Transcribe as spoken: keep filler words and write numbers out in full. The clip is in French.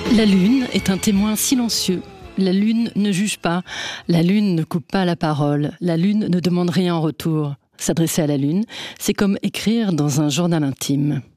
La lune est un témoin silencieux. La lune ne juge pas, la lune ne coupe pas la parole, la lune ne demande rien en retour. S'adresser à la lune, c'est comme écrire dans un journal intime.